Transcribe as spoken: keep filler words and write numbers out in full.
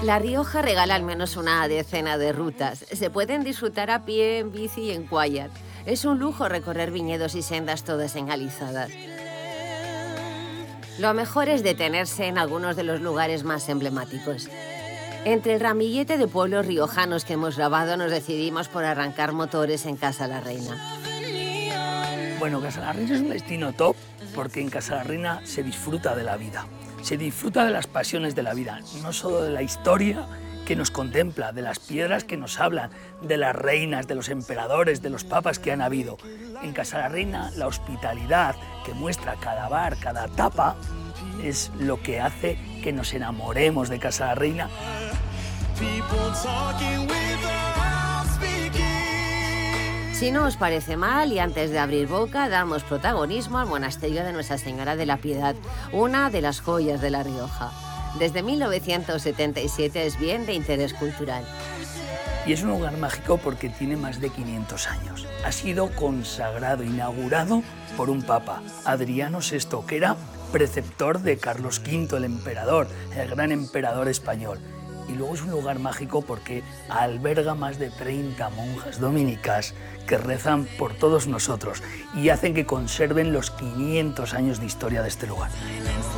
La Rioja regala al menos una decena de rutas. Se pueden disfrutar a pie, en bici y en kayak. Es un lujo recorrer viñedos y sendas todas enalizadas. Lo mejor es detenerse en algunos de los lugares más emblemáticos. Entre el ramillete de pueblos riojanos que hemos grabado, nos decidimos por arrancar motores en Casa la Reina. Bueno, Casa la Reina es un destino top porque en Casa la Reina se disfruta de la vida. Se disfruta de las pasiones de la vida, no solo de la historia que nos contempla, de las piedras que nos hablan, de las reinas, de los emperadores, de los papas que han habido. En Casa la Reina, la hospitalidad que muestra cada bar, cada tapa, es lo que hace que nos enamoremos de Casa la Reina. Si no os parece mal, y antes de abrir boca, damos protagonismo al monasterio de Nuestra Señora de la Piedad, una de las joyas de La Rioja. Desde mil novecientos setenta y siete es bien de interés cultural. Y es un lugar mágico porque tiene más de quinientos años. Ha sido consagrado, inaugurado por un papa, Adriano sexto, que era preceptor de Carlos quinto, el emperador, el gran emperador español. Y luego es un lugar mágico porque alberga más de treinta monjas dominicas que rezan por todos nosotros y hacen que conserven los quinientos años de historia de este lugar.